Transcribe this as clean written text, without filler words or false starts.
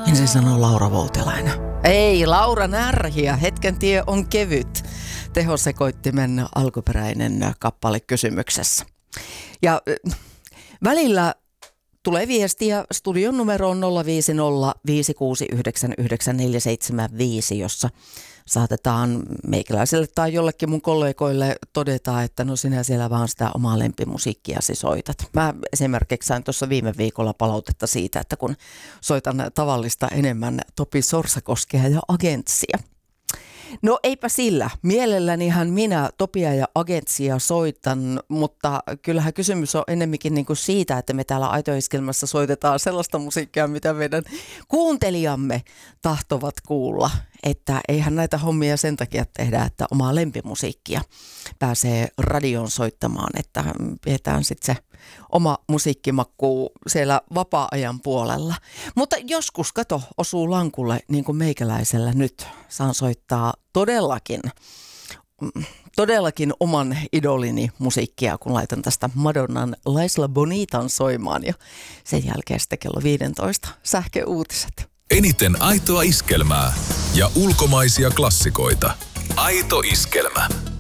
Ensin sanoo Laura Voutilainen. Ei, Laura Närhiä. Hetken tie on kevyt. Tehosekoittimen alkuperäinen kappale kysymyksessä. Ja välillä tulee viestiä studion numeroon 050 jossa saatetaan meikäläiselle tai jollekin mun kollegoille todeta, että no sinä siellä vaan sitä omaa lempimusiikkiasi soitat. Mä esimerkiksi sain tuossa viime viikolla palautetta siitä, että kun soitan tavallista enemmän Topi Sorsakoskea ja Agentsia. No eipä sillä. Mielellänihän minä Topia ja Agentsia soitan, mutta kyllähän kysymys on ennemminkin niin kuin siitä, että me täällä Aito-iskelmässä soitetaan sellaista musiikkia, mitä meidän kuuntelijamme tahtovat kuulla. Että eihän näitä hommia sen takia tehdä, että omaa lempimusiikkia pääsee radioon soittamaan, että pidetään sitten se oma musiikkimakku siellä vapaa-ajan puolella. Mutta joskus, kato, osuu lankulle niin kuin meikäläisellä nyt. Saan soittaa todellakin oman idolini musiikkia, kun laitan tästä Madonnan La Isla Bonitan soimaan ja sen jälkeen sitten kello 15 sähköuutiset. Eniten aitoa iskelmää ja ulkomaisia klassikoita. Aito iskelmä.